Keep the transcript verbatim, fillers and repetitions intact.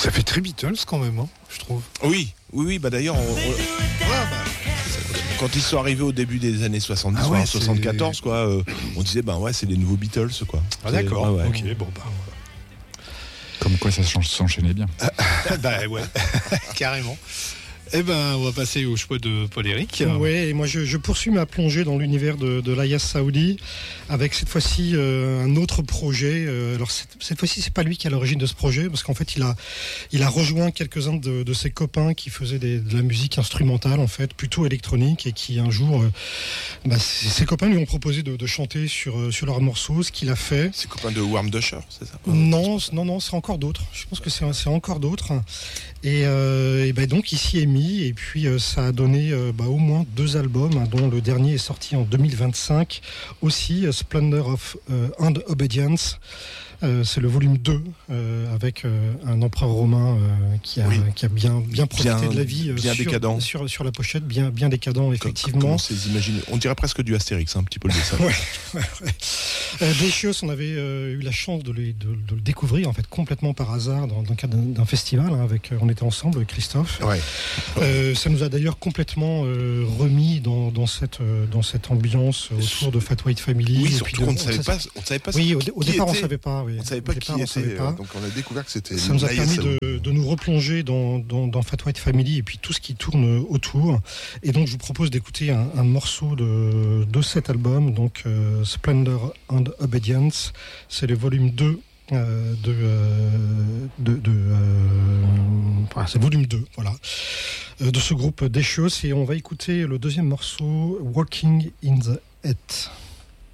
Ça fait très Beatles quand même, hein, je trouve. Oui, oui, oui. Bah d'ailleurs, on, on... Ah, bah... quand ils sont arrivés au début des années soixante-dix, ah ouais, soixante-quatorze, quoi, euh, on disait ben ouais, c'est les nouveaux Beatles, quoi. Ah d'accord. Ouais, ouais. Ok, bon bah. Comme quoi, ça s'enchaînait bien. Bah ouais, carrément. Eh ben, on va passer au choix de Paul-Éric. Oui, et moi je, je poursuis ma plongée dans l'univers de, de l'Ayas Saoudi avec cette fois-ci euh, un autre projet. Euh, alors cette, cette fois-ci, c'est pas lui qui est à l'origine de ce projet, parce qu'en fait, il a, il a rejoint quelques-uns de, de ses copains qui faisaient des, de la musique instrumentale, en fait, plutôt électronique, et qui un jour, euh, bah, ses copains lui ont proposé de, de chanter sur, sur leur morceau, ce qu'il a fait. Ses copains de Warm Dusher, c'est ça? Non, non, non, c'est encore d'autres. Je pense que c'est, c'est encore d'autres. Et, euh, et ben donc il s'y est mis, et puis euh, ça a donné euh, bah, au moins deux albums, hein, dont le dernier est sorti en deux mille vingt-cinq, aussi, euh, Splendor of euh, and Obedience. Euh, c'est le volume deux, euh, avec euh, un empereur romain euh, qui, a, oui. qui a bien, bien profité bien, de la vie euh, bien sur, décadent. Sur, sur la pochette, bien, bien décadent, effectivement. On dirait presque du Astérix, un petit peu le dessin. ouais, ouais, ouais. Euh, Decious, on avait euh, eu la chance de, les, de, de le découvrir en fait complètement par hasard dans, dans le cadre d'un, d'un festival, hein, avec, on était ensemble, Christophe. Ouais. Euh, ça nous a d'ailleurs complètement euh, remis dans, dans, cette, euh, dans cette ambiance autour de Fat White Family. Oui, et surtout puis de, on ne savait pas, on savait pas. Oui, au, au départ était. on ne savait pas. Oui. On ne savait pas au qui départ, était, pas. donc on a découvert que c'était. Ça nous a permis de, de nous replonger dans, dans, dans Fat White Family et puis tout ce qui tourne autour. Et donc je vous propose d'écouter un, un morceau de, de cet album, donc euh, Splendor and Obedience. C'est le volume deux euh, de, euh, de, de euh, voilà, c'est le volume deux, voilà, euh, de ce groupe Decious. Et on va écouter le deuxième morceau, Walking in the Heat.